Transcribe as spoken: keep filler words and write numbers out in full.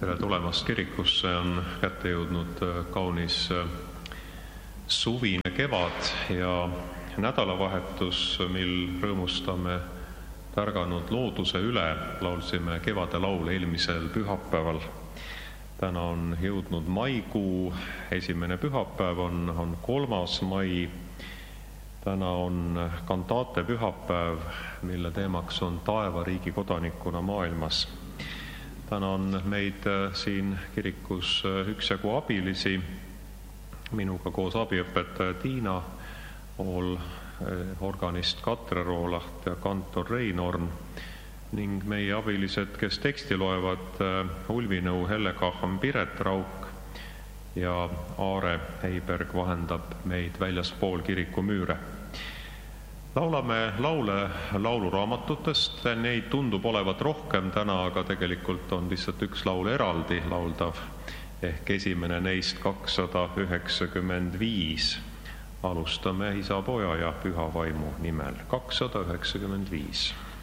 Tere tulemast kirikusse, on kätte jõudnud kaunis suvine kevad ja nädalavahetus, mil rõõmustame tärganud looduse üle, laulsime kevadelaule eelmisel pühapäeval. Täna on jõudnud maikuu, esimene pühapäev on, on kolmas mai. Täna on kantaate pühapäev, mille teemaks on taevariigi kodanikuna maailmas. Täna on meid siin kirikus üksjagu abilisi, minuga koos abiõpetaja Tiina Ool, organist Katre Roolaht ja kantor Rein Orn ning meie abilised, kes teksti loevad, Ulvinõu Helle-Kaham Piret Rauk ja Aare Heiberg vahendab meid väljaspool kiriku müüre. Laulame laule lauluraamatutest, neid tundub olevat rohkem täna, aga tegelikult on lihtsalt üks laul eraldi lauldav, ehk esimene neist kakssada üheksakümmend viis. Alustame Isa, Poja ja Püha Vaimu nimel. kakssada üheksakümmend viis.